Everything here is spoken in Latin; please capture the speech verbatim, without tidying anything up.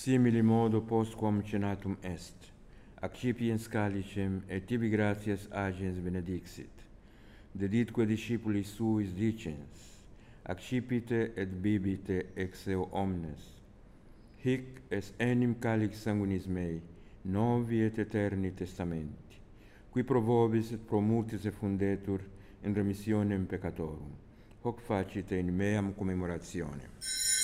simili modo postquam cenatum est, accipiens calicem et tibi gratias agens benedixit. Deditque discipulis suis dicens, accipite et bibite ex eo omnes. Hic es enim calix sanguinis mei, novi et eterni testamenti, qui pro vobis et pro multis effundetur in remissionem peccatorum. Hoc facite in meam commemorationem.